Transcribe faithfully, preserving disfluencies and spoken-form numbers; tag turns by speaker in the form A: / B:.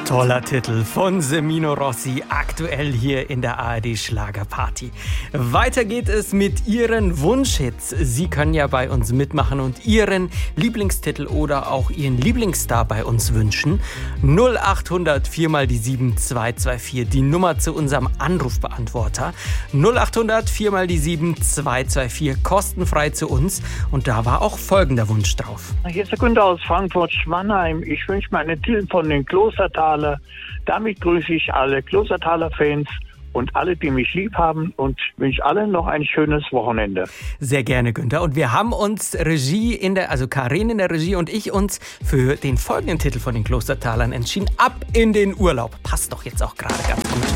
A: Toller Titel von Semino Rossi, aktuell hier in der A R D Schlagerparty. Weiter geht es mit Ihren Wunschhits. Sie können ja bei uns mitmachen und Ihren Lieblingstitel oder auch Ihren Lieblingsstar bei uns wünschen. null acht hundert vier mal die sieben zwei zwei vier, die Nummer zu unserem Anrufbeantworter. null acht hundert vier mal die sieben zwei zwei vier, kostenfrei zu uns. Und da war auch folgender Wunsch drauf.
B: Hier ist der Günther aus Frankfurt-Schwannheim. Ich wünsche mir einen Titel von den Klostertaler. Damit grüße ich alle Klostertaler-Fans und alle, die mich lieb haben, und wünsche allen noch ein schönes Wochenende.
A: Sehr gerne, Günther. Und wir haben uns Regie in der, also Karin in der Regie und ich uns für den folgenden Titel von den Klostertalern entschieden. Ab in den Urlaub. Passt doch jetzt auch gerade ganz gut.